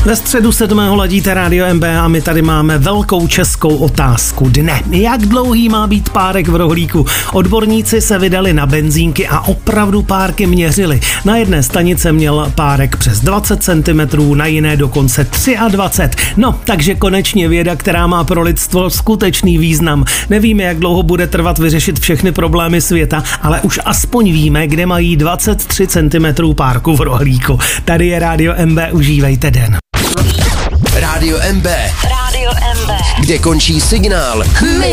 Ve středu 7. ladíte Rádio MB a my tady máme velkou českou otázku dne. Jak dlouhý má být párek v rohlíku? Odborníci se vydali na benzínky a opravdu párky měřili. Na jedné stanice měl párek přes 20 cm, na jiné dokonce 23. No, takže konečně věda, která má pro lidstvo skutečný význam. Nevíme, jak dlouho bude trvat vyřešit všechny problémy světa, ale už aspoň víme, kde mají 23 cm párku v rohlíku. Tady je Rádio MB, užívejte den. Rádio MB. Kde končí signál.